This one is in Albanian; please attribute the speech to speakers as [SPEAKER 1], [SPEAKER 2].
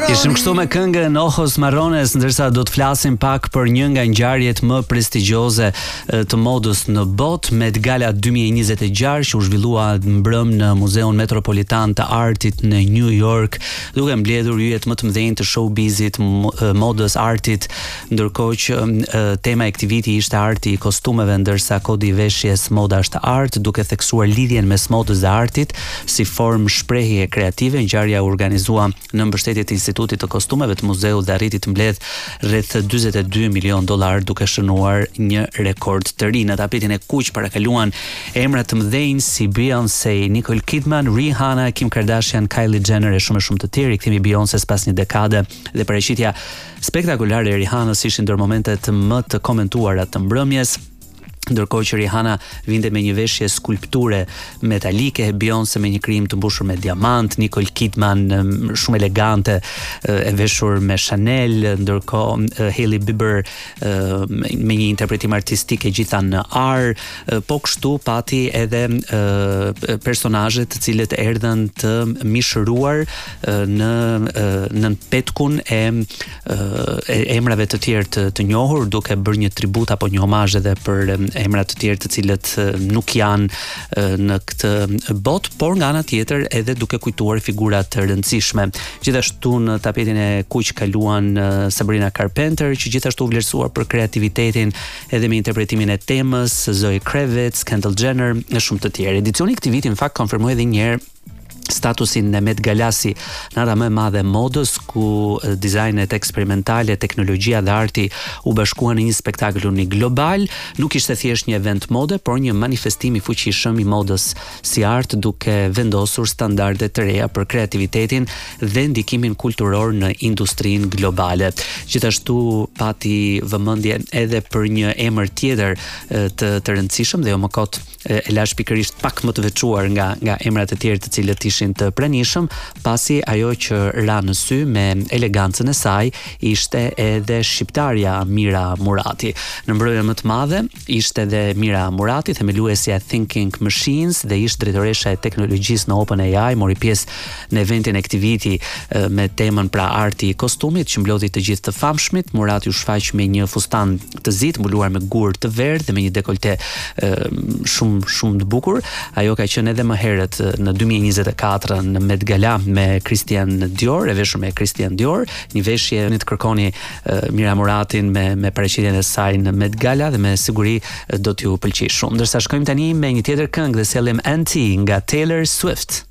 [SPEAKER 1] Ishim kështu me këngën Ojos Marrones, ndërsa do të flasim pak për një nga ngjarjet më prestigjioze të modës në botë, Met Gala 2026, që u zhvillua mbrëm në Muzeun Metropolitan të Artit në New York, duke mbledhur yjet më të mëdhenj të showbizit, modës, artit, ndërkohë që tema e këtij viti ishte arti i kostumeve, ndërsa kodi i veshjes moda është art, duke theksuar lidhjen mes modës dhe artit si formë shprehje kreative. Ngjarja u organizua në mbështetje të Institutit të Kostumeve të Muzeut dhe arriti të mbledh rreth $42 milion, duke shënuar një rekord të ri. Në tapetin e kuq parakaluan emra të mëdhenj si Beyoncé, Nicole Kidman, Rihanna, Kim Kardashian, Kylie Jenner e shumë të tjerë. Kthimi Beyoncés pas një dekade dhe paraqitja spektakolare e Rihanës ishin ndër momentet më të komentuara të mbrëmjes. Ndërkohë që Rihanna vinte me një veshje skulpture metalike, Beyoncé me një krijim të mbushur me diamant, Nicole Kidman shumë elegante e veshur me Chanel, ndërkohë Hailey Bieber me një interpretim artistik e gjitha në ar, po kështu pati edhe personazhe të cilët erdhën të mishëruar në petkun e emrave të tjerë të njohur, duke bërë një tribut apo një homazh edhe për emra të tjerë të cilët nuk janë në këtë botë, por nga ana tjetër edhe duke kujtuar figura të rëndësishme. Gjithashtu në tapetin e kuq kaluan Sabrina Carpenter, që gjithashtu u vlerësuar për kreativitetin edhe me interpretimin e temës, Zoe Kravitz, Kendall Jenner e shumë të tjerë. Edicioni i këtij viti në fakt konfirmoi edhe një herë statusin në Met Gala si nata më e madhe modës, ku dizajnet eksperimentale, teknologjia dhe arti u bashkuan në një spektakël unik global. Nuk ishte thjesht një event mode, por një manifestim i fuqishëm i modës si art, duke vendosur standarde të reja për kreativitetin dhe ndikimin kulturor në industrinë globale. Gjithashtu pati vëmendje edhe për një emër tjetër të rëndësishëm dhe jo më kot e lash pikërisht pak më të veçuar nga emrat e tjerë të cilët ishin të pranishëm, pasi ajo që ra në sy me elegancën e saj ishte edhe shqiptarja Mira Murati. Në mbrojtje më të madhe ishte edhe Mira Murati, themeluesja e Thinking Machines dhe ish drejtoresha e teknologjisë në OpenAI, mori pjesë në eventin e këtij viti me temën pra arti i kostumit, që mblodhi të gjithë të famshmit. Murati u shfaq me një fustan të zi, mbuluar me gur të verdhë dhe me një dekolte shumë të bukur. Ajo ka qenë edhe më herët në 2024 në Met Gala me Christian Dior, e veshur me Christian Dior, një veshje në të kërkoni Mira Muratin me paraqitjen e saj në Met Gala dhe me siguri do t'ju pëlqejë shumë. Ndërsa shkojmë tani me një tjetër këngë dhe sellim Anti nga Taylor Swift.